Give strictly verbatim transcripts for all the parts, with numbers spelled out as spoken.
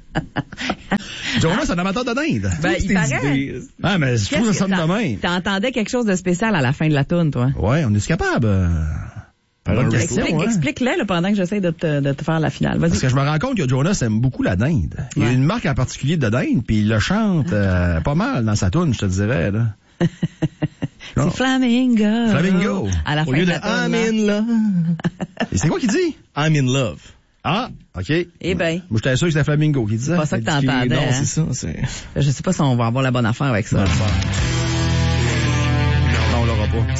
Jonas, c'est un amateur de dinde. Ben, il paraît. Ah, mais je trouve ça sonne de même. T'entendais quelque chose de spécial à la fin de la toune, toi? Ouais, on est capable. Euh... Bonne question, Explique, hein? Explique-le là, pendant que j'essaie de te, de te faire la finale. Vas-y. Parce que je me rends compte que Jonas aime beaucoup la dinde. Il y a ouais. une marque en particulier de dinde, puis il le chante euh, pas mal dans sa toune, je te dirais. Là. C'est Flamingo. Flamingo. À la Au fin lieu de, de la toune, I'm in love. Et c'est quoi qu'il dit? I'm in love. Ah, OK. Eh ben. Moi, j'étais sûr que c'était Flamingo qui disait. C'est pas ça que t'entendais. Non, hein? c'est ça. C'est... Je sais pas si on va avoir la bonne affaire avec ça. Non, non on l'aura pas.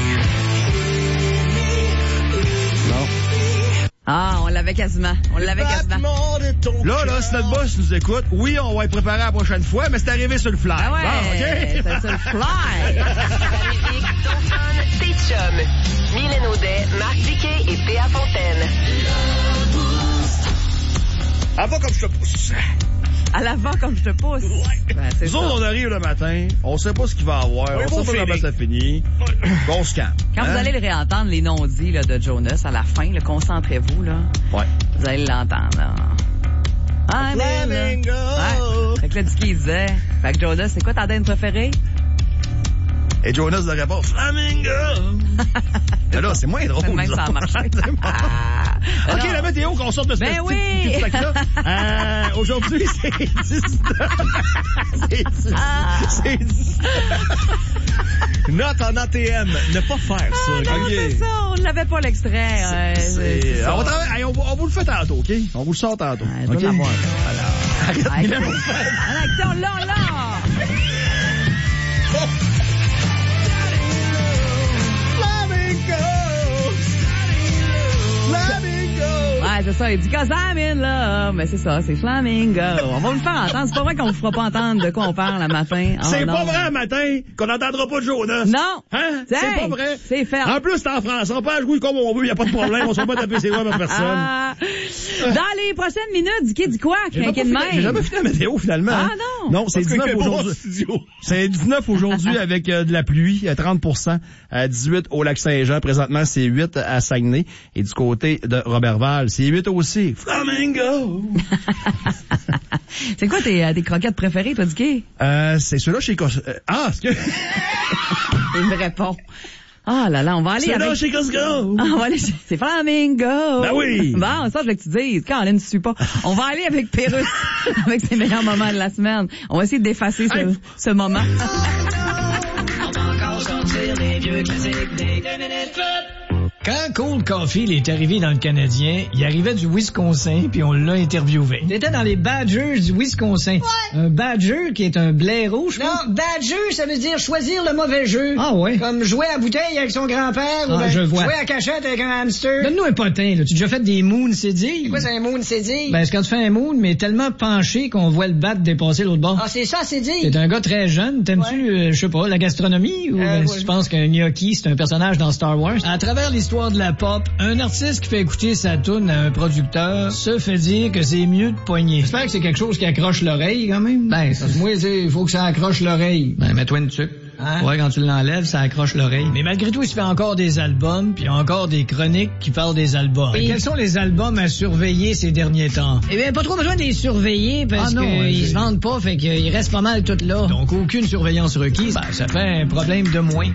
Ah, on l'avait quasiment. On l'avait quasiment. Là, là, si notre boss nous écoute, oui, on va être préparé la prochaine fois, mais c'est arrivé sur le fly. Ah ouais, bon, okay? c'est sur le fly. Musique, Dawson, tes chums. Mylène Audet, Marc Diquet et P A Fontaine. Avant comme je te pousse. À l'avant comme je te pousse. Ouais. Ben, c'est Nous autres, on arrive le matin, on sait pas ce qu'il va avoir, oui, on sait pas comment ça finit. On se calme. Quand hein? vous allez le réentendre, les non-dits là, de Jonas à la fin, là, concentrez-vous, là. Ouais. Vous allez l'entendre, là. Ah, Flamingo! Ouais. Fait que là, du qu'il disait. Fait que Jonas, c'est quoi ta dinde préférée? Et Jonas de répond Flamingo! Mais là, c'est moins drôle. Même ça a marché. Ah. OK, alors, la météo, qu'on sorte de ce ben petit, oui. petit sac-là. Euh, aujourd'hui, c'est dix-neuf. C'est dix. C'est dix. Note en A T M. Ne pas faire ça. Ah, non, okay. c'est ça. On l'avait pas l'extrait. C'est, euh, c'est, c'est on, va travailler, on, on vous le fait tantôt, OK? On vous le sort tantôt. Ouais, OK? Alors, arrête, arrête. Mylène. Arrête, on l'a, on l'a. Ouais, c'est ça. Il dit cause I'm in love. Mais c'est ça, c'est Flamingo. On va vous le faire entendre. C'est pas vrai qu'on vous fera pas entendre de quoi on parle le matin. Oh, c'est non. pas vrai, le matin, qu'on n'entendra pas de Jonas. Non. Hein? T'sais, c'est pas vrai. C'est fait. En plus, c'est en France. On peut en jouer comme on veut. Y a pas de problème. On se va pas taper ses doigts à personne. Ah. Dans les prochaines minutes, Dicky dit quoi? Crinqué de même. J'ai jamais fini la météo, finalement. Ah, non. Non, c'est dix-neuf aujourd'hui. C'est dix-neuf aujourd'hui avec euh, de la pluie, à trente pour cent, à dix-huit au Lac-Saint-Jean. Présentement, c'est huit à Saguenay. Et du côté de Roberval, c'est huit aussi. Flamingo! C'est quoi tes, tes croquettes préférées, toi, Dicky? Euh, c'est ceux-là chez Costco. Euh, ah, est-ce que... Il me répond. Ah là là, on va aller c'est avec... là chez Costco! Ah, on va aller chez... C'est Flamingo! Ben oui! Bon, ça, je voulais que tu dises. Quand ne suit pas. On va aller avec Pérus, avec ses meilleurs moments de la semaine. On va essayer d'effacer ce, hey. ce moment. On va encore sortir des vieux classiques des deux minutes foot. Quand Cold Caulfield est arrivé dans le Canadien, il arrivait du Wisconsin, puis on l'a interviewé. Il était dans les Badgers du Wisconsin. Ouais. Un Badger qui est un blaireau, je crois. Non, Badger, ça veut dire choisir le mauvais jeu. Ah ouais? Comme jouer à bouteille avec son grand-père, ah, ou ben, je vois. jouer à cachette avec un hamster. Donne-nous un potin, là. Tu as déjà fait des moons cédilles? C'est quoi, c'est un moon cédille? Ben, c'est quand tu fais un moon, mais tellement penché qu'on voit le bat dépasser l'autre bord. Ah, c'est ça, cédille? T'es un gars très jeune. T'aimes-tu, ouais. euh, je sais pas, la gastronomie? Ou euh, ben, ouais. tu penses qu'un gnocchi, c'est un personnage dans Star Wars? À travers l'histoire de la pop, un artiste qui fait écouter sa toune à un producteur se fait dire que c'est mieux de poigner. J'espère que c'est quelque chose qui accroche l'oreille, quand même. Ben, parce que moi, il faut que ça accroche l'oreille. Ben, mets-toi une tuque. Hein? Ouais, quand tu l'enlèves, ça accroche l'oreille. Mais malgré tout, il se fait encore des albums, puis encore des chroniques qui parlent des albums. Oui. Quels sont les albums à surveiller ces derniers temps? Eh bien, pas trop besoin de les surveiller, parce ah qu'ils ouais, se vendent pas, fait qu'ils restent pas mal tout là. Donc, aucune surveillance requise. Ben, ça fait un problème de moins.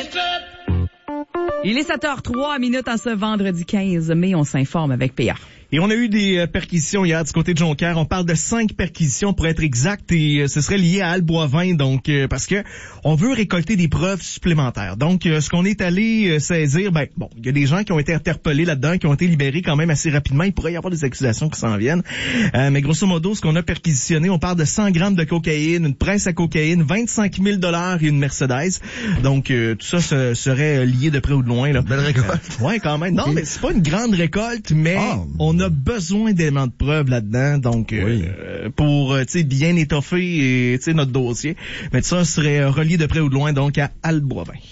Il est sept heures trois minutes en ce vendredi quinze mai. On s'informe avec P A. Et on a eu des euh, perquisitions hier du côté de Jonquière. On parle de cinq perquisitions pour être exact et euh, ce serait lié à Albois-Vin, donc euh, parce que on veut récolter des preuves supplémentaires. Donc euh, ce qu'on est allé euh, saisir, ben bon, il y a des gens qui ont été interpellés là-dedans, qui ont été libérés quand même assez rapidement. Il pourrait y avoir des accusations qui s'en viennent. Euh, mais grosso modo, ce qu'on a perquisitionné, on parle de cent grammes de cocaïne, une presse à cocaïne, vingt-cinq mille dollars et une Mercedes. Donc euh, tout ça se, serait lié de près ou de loin là. Belle récolte. Euh, ouais, quand même. Non, okay. Mais c'est pas une grande récolte, mais oh. on a besoin d'éléments de preuve là-dedans, donc oui. euh, pour tu sais bien étoffer tu sais notre dossier. Mais ça serait relié de près ou de loin donc à Albois-Vin.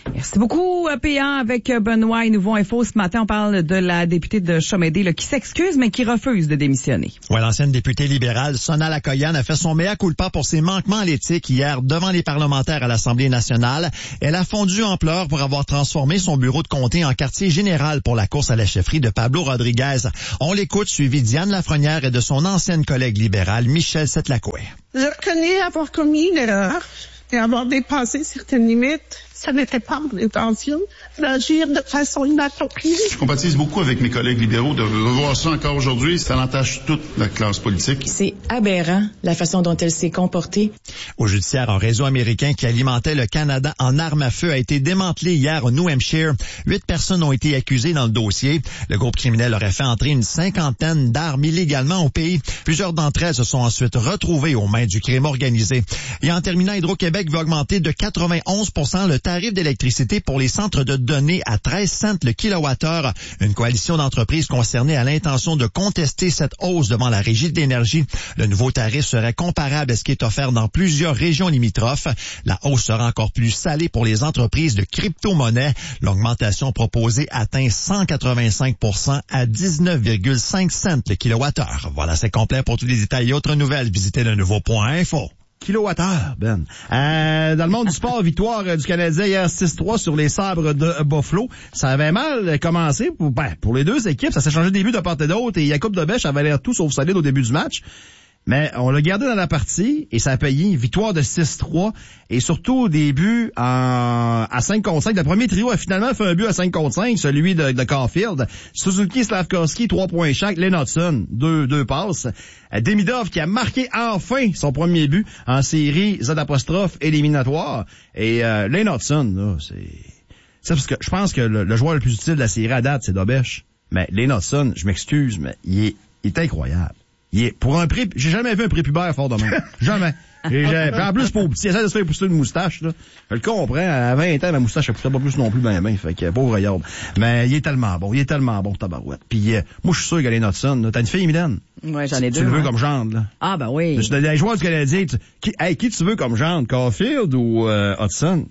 Merci beaucoup, P A, avec Benoît et Nouveau Info. Ce matin, on parle de la députée de Chomédé là, qui s'excuse, mais qui refuse de démissionner. Ouais, l'ancienne députée libérale, Sona Lakoyan, a fait son mea culpa pour ses manquements à l'éthique hier devant les parlementaires à l'Assemblée nationale. Elle a fondu en pleurs pour avoir transformé son bureau de comté en quartier général pour la course à la chefferie de Pablo Rodriguez. On l'écoute, suivi Diane Lafrenière et de son ancienne collègue libérale, Michel Setlacoué. Je reconnais avoir commis une erreur et avoir dépassé certaines limites. Ça n'était pas mon intention d'agir de façon inappropriée. Je compatis beaucoup avec mes collègues libéraux. De revoir ça encore aujourd'hui, ça entache toute la classe politique. C'est aberrant, la façon dont elle s'est comportée. Au judiciaire, un réseau américain qui alimentait le Canada en armes à feu a été démantelé hier au New Hampshire. Huit personnes ont été accusées dans le dossier. Le groupe criminel aurait fait entrer une cinquantaine d'armes illégalement au pays. Plusieurs d'entre elles se sont ensuite retrouvées aux mains du crime organisé. Et en terminant, Hydro-Québec veut augmenter de quatre-vingt-onze pour cent le tarif d'électricité pour les centres de données à treize cents le kilowattheure. Une coalition d'entreprises concernées a l'intention de contester cette hausse devant la Régie de l'énergie. Le nouveau tarif serait comparable à ce qui est offert dans plusieurs régions limitrophes. La hausse sera encore plus salée pour les entreprises de crypto-monnaie. L'augmentation proposée atteint cent quatre-vingt-cinq pour cent à dix-neuf virgule cinq cents le kilowattheure. Voilà, c'est complet. Pour tous les détails et autres nouvelles, visitez le nouveau point info. Kilowattheure, Ben. Euh, dans le monde du sport, victoire du Canadien hier six trois sur les Sabres de Buffalo. Ça avait mal commencé pour, ben, pour les deux équipes. Ça s'est changé de début de part et d'autre et Jakub Dobeš avait l'air tout sauf solide au début du match. Mais on l'a gardé dans la partie et ça a payé. Victoire de six trois et surtout au début en, à cinq contre cinq. Le premier trio a finalement fait un but à cinq contre cinq, celui de, de Caulfield. Suzuki, Slavkovski, trois points chaque. Lennartson, deux, deux passes. Demidov qui a marqué enfin son premier but en série Z apostrophe éliminatoire. Et euh, Lennartson, là, c'est... C'est parce que je pense que le, le joueur le plus utile de la série à date, c'est Dobeš. Mais Lennartson, je m'excuse, mais il est, il est incroyable. Il est, pour un pré, j'ai jamais vu un prépubère fort de même. Jamais. J'ai, j'ai, en plus, pour petit, il essaie de se faire pousser une moustache, là. Je le comprends. À vingt ans, ma moustache, elle poussait pas plus non plus ben, ben. Fait que, pauvre regarde. Mais il est tellement bon. Il est tellement bon, tabarouette. Puis, euh, moi, je suis sûr qu'elle est Lennartson. T'as une fille, Mylène? Ouais, j'en ai deux. Tu le veux hein. comme gendre, là? Ah, ben oui. Tu des joueurs du Canadien. Tu, qui, hey, qui tu veux comme gendre? Caulfield ou, euh, Hudson?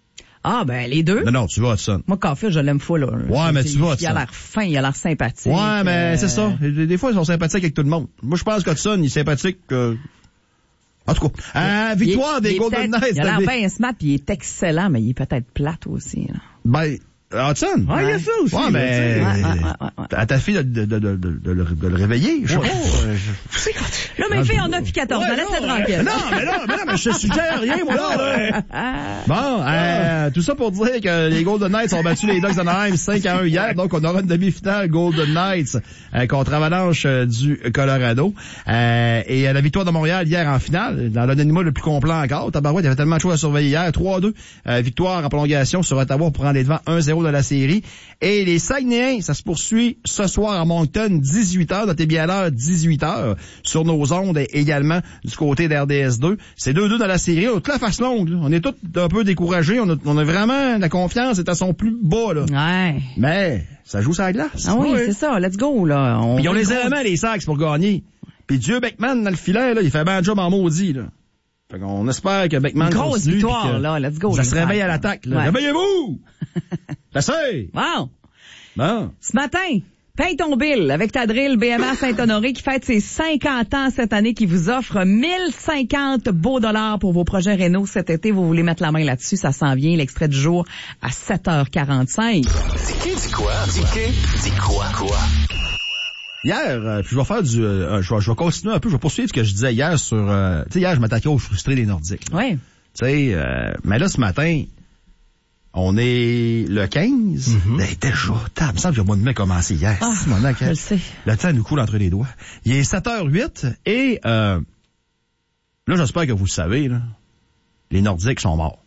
Ah, ben, les deux. Non, non, tu vas Hudson. Moi, Caulfield, je l'aime fou, là. Ouais, mais tu vas Hudson. Il a l'air fin, il a l'air sympathique. Ouais, mais euh... c'est ça. Des, des fois, ils sont sympathiques avec tout le monde. Moi, je pense qu'Hudson, il est sympathique, euh... En tout cas, euh, victoire il, des il Golden Knights. Il a l'air bien smart, puis il est excellent, mais il est peut-être plate aussi, là. Ben, Hudson? Ouais, il y a ça aussi. Ouais, mais... Ouais, ouais, ouais, ouais. À ta fille de, de, de, de, de, de, le, de le réveiller, je sais Ouais. pas. euh, je- Là, mes filles, on a puis quatorze, Ouais, laisse-les non, tranquille. Non, mais non, mais non, mais je suggère rien, moi, là. Bon, euh, tout ça pour dire que les Golden Knights ont battu les Ducks d'Anaheim cinq à un hier, donc on aura une demi-finale Golden Knights euh, contre Avalanche euh, du Colorado. Euh, et euh, la victoire de Montréal hier en finale, dans l'anonymat le plus complet encore. Tabarouette, il y avait tellement de choses à surveiller hier. trois à deux, euh, victoire en prolongation sur Ottawa pour prendre les devants un zéro de la série. Et les Saguenayens, ça se poursuit ce soir à Moncton, dix-huit heures, notez bien l'heure, dix-huit heures, sur nos ondes et également du côté d'R D S deux. C'est deux deux dans la série, on a toute la face longue, là. On est tous un peu découragés, on a, on a vraiment, la confiance est à son plus bas, là. Ouais. Mais, ça joue sur la glace. Ah oui, Ouais. c'est ça, let's go, là. On Puis ils ont veut les gros- éléments, les Sags, pour gagner. Puis Dieu Beckman, dans le filet, là, il fait bien un job en maudit, là. Fait qu'on espère que Beckman Une grosse continue, victoire, puis que là, let's go. ça les se réveille Sags, à là. l'attaque, là. Ouais. Réveillez-vous! T'essayes! Wow! Bon. Ce matin, paye ton bill avec ta drill B M A Saint-Honoré qui fête ses cinquante ans cette année, qui vous offre mille cinquante beaux dollars pour vos projets rénaux cet été. Vous voulez mettre la main là-dessus, ça s'en vient. L'extrait du jour à sept heures quarante-cinq. Dis dit quoi? Dis que? Dis quoi? Quoi? Hier, euh, puis je vais faire du, euh, je vais, je vais continuer un peu, je vais poursuivre ce que je disais hier sur, euh, tu sais, hier je m'attaquais aux frustrés des Nordiques. Oui. Tu sais, euh, mais là ce matin, on est le quinze. Mm-hmm. Ben, déjà, t'as, il me semble que le mois de mai a commencé hier. Ah, C'est mon je le sais. Le temps nous coule entre les doigts. Il est sept heures huit et euh, là, j'espère que vous le savez, là, les Nordiques sont morts.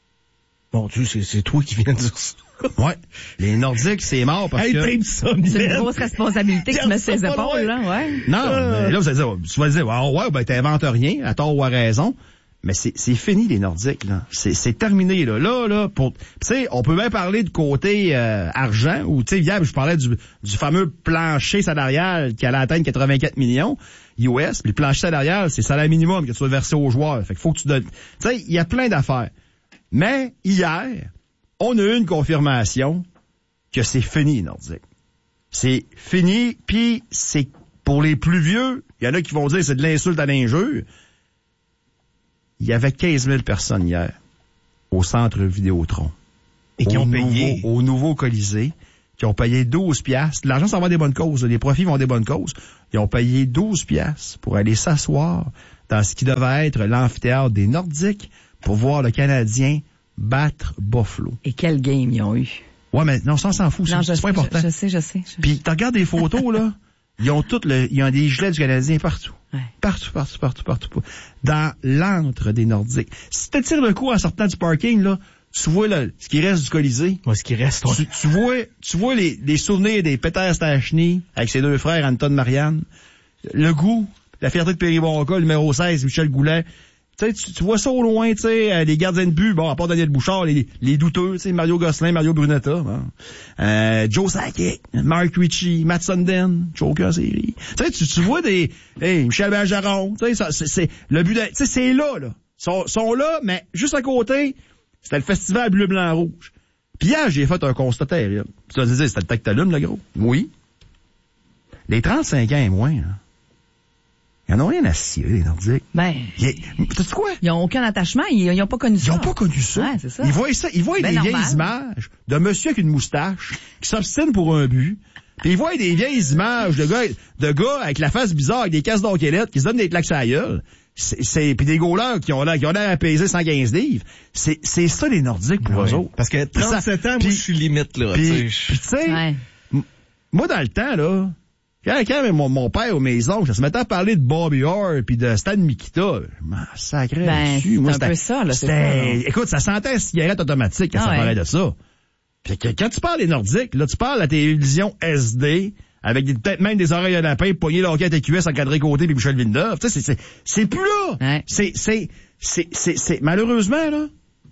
Mon Dieu, c'est, c'est toi qui viens de dire ça. Ouais. Les Nordiques, c'est mort parce hey, que... tape ça, C'est une grosse responsabilité que tu mets sur ses épaules, là, ouais. Non, Euh. mais là, vous allez dire, tu vas dire, ah, ouais, ben, t'inventes rien, à tort ou à raison. Mais c'est, c'est fini, les Nordiques, là. C'est, c'est terminé, là. Là, là, pour, tu sais, on peut bien parler du côté, euh, argent, ou, tu sais, hier, je parlais du, du fameux plancher salarial qui allait atteindre quatre-vingt-quatre millions U S, puis le plancher salarial, c'est salaire minimum que tu dois verser aux joueurs. Fait qu'il faut que tu donnes, tu sais, il y a plein d'affaires. Mais, hier, on a eu une confirmation que c'est fini, Nordique. C'est fini, puis c'est pour les plus vieux, il y en a qui vont dire que c'est de l'insulte à l'injure. Il y avait quinze mille personnes hier au centre Vidéotron. Et qui ont payé. Nouveau, au nouveau Colisée, qui ont payé douze piastres. L'argent s'en va des bonnes causes, les profits vont des bonnes causes. Ils ont payé douze piastres pour aller s'asseoir dans ce qui devait être l'amphithéâtre des Nordiques pour voir le Canadien battre Buffalo. Et quel game ils ont eu. Ouais, mais non, ça, on s'en fout. Non, c'est je pas sais, important. Je, je sais, je sais. Je... Puis, tu regardes des photos, là, ils ont toutes le, ils ont des gilets du Canadien partout. Ouais. Partout, partout, partout, partout. Dans l'antre des Nordiques. Si tu tires le coup en sortant du parking, là, tu vois là, ce qui reste du Colisée. Ouais, ce qui reste, ouais. Tu, tu vois, tu vois les, les souvenirs des Peter Stachny avec ses deux frères, Anton Marianne. Le goût, la fierté de Péribonca, numéro seize, Michel Goulet. Tu sais, tu, tu vois ça au loin, tu sais, euh, les gardiens de but, bon, à part Daniel Bouchard, les, les douteux, tu sais, Mario Gosselin, Mario Brunetta, bon. euh, Joe Sakic, Mark Ritchie, Matt Sundin, Joker série. Tu sais, tu, tu vois des, hey, Michel Bergeron, tu sais, ça, c'est, c'est, le but de, tu sais, c'est là, là. Sont, sont là, mais juste à côté, c'était le festival bleu, blanc, rouge. Puis hier, j'ai fait un constat terrible. Tu vas dire, c'était le tactalum, le gros. Oui. Les trente-cinq ans et moins, hein. Ils n'en ont rien à cirer, les Nordiques. Ben. Tu sais quoi? Ils n'ont aucun attachement, ils n'ont pas connu ça. Ils n'ont pas connu ça. Ouais, c'est ça. Ils voient ça, ils voient ben des normal. vieilles images de monsieur avec une moustache, qui s'obstine pour un but. Puis ils voient des vieilles images de gars, de gars avec la face bizarre, avec des casses d'enquelette, qui se donnent des claques à la gueule. C'est, c'est, pis des goalers qui ont l'air, qui ont l'air à peser cent quinze livres. C'est, c'est ça, les Nordiques, pour ouais. eux autres. Parce que trente-sept ans, pis, moi, je suis limite, là. Puis, tu sais, ouais. m- moi, dans le temps, là, quand, quand mon, mon père ou mes oncles, ça se mettait à parler de Bobby Orr puis de Stan Mikita, sacré ben, dessus. Moi, c'est un peu ça, là, c'est c'était, ça, écoute, ça sentait la cigarette automatique quand ah ça ouais. parlait de ça. Puis que, quand tu parles des Nordiques, là, tu parles de la télévision S D, avec des, peut-être même des oreilles à lapin, poignées de hockey à T Q S encadré côté puis Michel Villeneuve. Tu sais, c'est, c'est, c'est plus là. Ouais. C'est, c'est, c'est, c'est, c'est, malheureusement, là,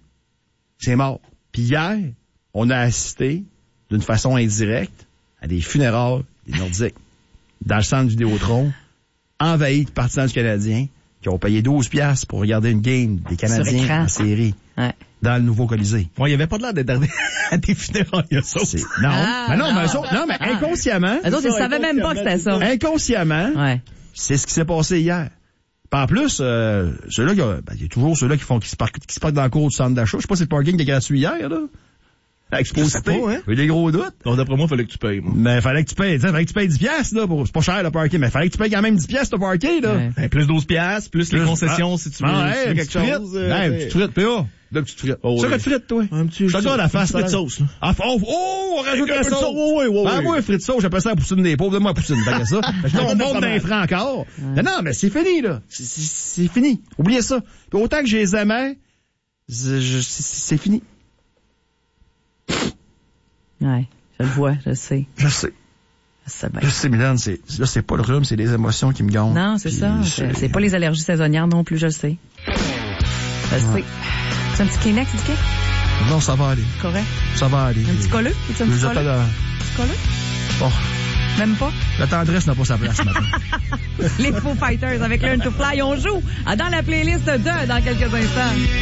c'est mort. Puis hier, on a assisté, d'une façon indirecte, à des funérailles des Nordiques. Dans le centre Vidéotron, envahi de partisans du Canadien, qui ont payé douze piastres pour regarder une game des Canadiens en série. Ouais. Dans le nouveau Colisée. Ouais, il y avait pas de l'air d'être à des funérailles, ça aussi. Non. Ah, mais non, non. mais, ça, non, mais inconsciemment. Eux autres, ils savaient même pas que c'était ça. Inconsciemment. Ouais. C'est ce qui s'est passé hier. Puis en plus, euh, ceux-là, ben, il y a toujours ceux-là qui font, qui se parquent, qui se parquent dans le cours du centre d'achat. Je sais pas si le parking était gratuit hier, là. Exposité. Pas, hein? Il y a des gros doutes. Donc, d'après moi, il fallait que tu payes, moi. Mais fallait que tu payes, fallait que tu payes dix piastres, là, pour, c'est pas cher, le parking, mais fallait que tu payes quand même dix piastres, le parking, là. Ouais. Ben, plus douze piastres, plus, plus les concessions, ah, si tu veux. Ah, ouais, quelque chose. Euh, ben, une petite frite, P A. Deux petites frites. Oh, ça, oui. Que de frites, toi. Un petit, je te regarde la face. Un petit sauce, là. Ah, oh, oh, on rajoute la sauce. Oui, oui, oui. Ben, moi, frites sauce, j'appelle ça la poutine des pauvres. Donne-moi la poutine, t'as que ça. Je tombe monte d'un franc encore. Non, non, mais c'est fini, là. C'est, c'est, c'est fini. Oubliez ça. Puis autant que je les aimais, c'est, c'est fini. Ouais, je le vois, je sais. Je sais. Je sais bien. Je sais, Mylène, c'est, là, c'est pas le rhume, c'est les émotions qui me gagnent. Non, c'est ça. C'est... c'est pas les allergies saisonnières non plus, je le sais. Je le sais. C'est un petit Kleenex, du quai? Non, ça va aller. Correct. Ça va aller. Un petit colleux? C'est un petit colleux? Un petit colleux? Bon. Même pas? La tendresse n'a pas sa place ce matin. Les Foo Fighters avec Learn to Fly, on joue dans la playlist de dans quelques instants.